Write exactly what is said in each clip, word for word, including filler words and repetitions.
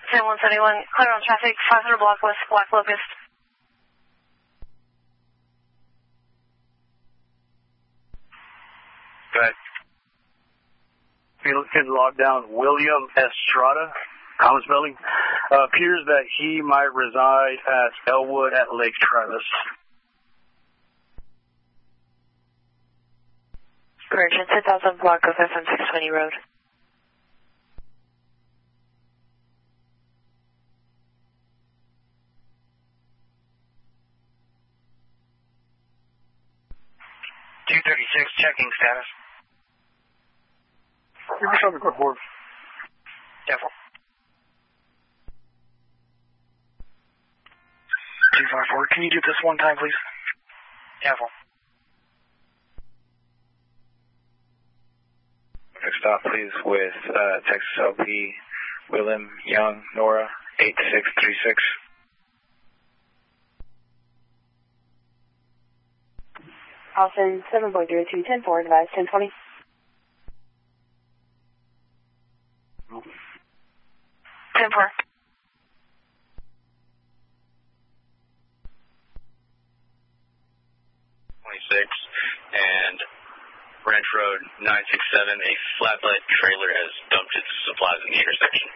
ten one seventy-one, clear on traffic, five hundred block west, Black Locust. Go ahead. Can log down William Estrada, Thomas Building. Uh, appears that he might reside at Elwood at Lake Travis. Correction, ten thousand block of F M six twenty road. two thirty-six, checking status. Give yourself a quick board. Careful. two five four, can you do this one time, please? Careful. Next stop, please, with uh, Texas L P, Willem Young, Nora, eight six three six. Austin, seven point zero two, ten four, device ten twenty. ten four. twenty-six, and Ranch Road nine six seven, a flatbed trailer has dumped its supplies in the intersection.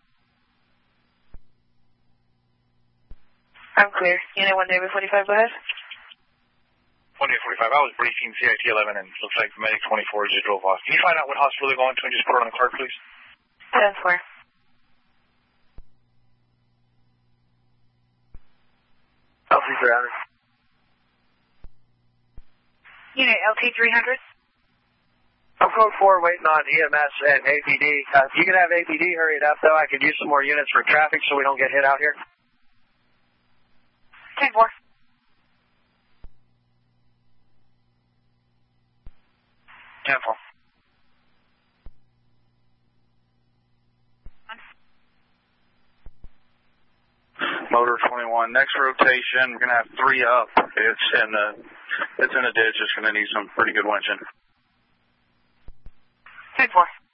I'm clear. Unit one, David forty-five, go ahead. one eight forty-five, I was briefing C I T eleven and looks like Medic twenty-four just drove off. Can you find out what hospital they're going to and just put it on the card, please? ten four. L T three hundred. Unit L T three hundred. I'm code four waiting on E M S and A P D. Uh, if you can have A P D hurry it up, though, I could use some more units for traffic so we don't get hit out here. ten four. ten four. Motor twenty-one. Next rotation, we're going to have three up. It's in the, it's in a ditch. It's going to need some pretty good winching. ten four.